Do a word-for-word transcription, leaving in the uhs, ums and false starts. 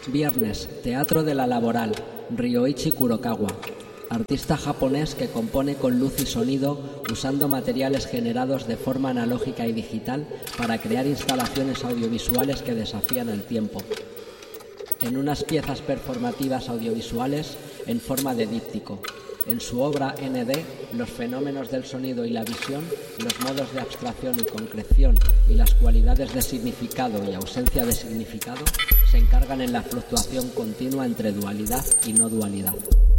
Viernes, Teatro de la Laboral, Ryoichi Kurokawa, artista japonés que compone con luz y sonido usando materiales generados de forma analógica y digital para crear instalaciones audiovisuales que desafían el tiempo. En unas piezas performativas audiovisuales en forma de díptico. En su obra N D, los fenómenos del sonido y la visión, los modos de abstracción y concreción y las cualidades de significado y ausencia de significado se encargan en la fluctuación continua entre dualidad y no dualidad.